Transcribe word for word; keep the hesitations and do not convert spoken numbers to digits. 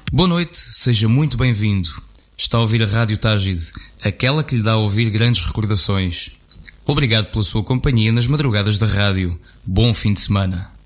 Boa noite, seja muito bem-vindo. Está a ouvir a Rádio Tágide, aquela que lhe dá a ouvir grandes recordações. Obrigado pela sua companhia nas madrugadas da rádio. Bom fim de semana.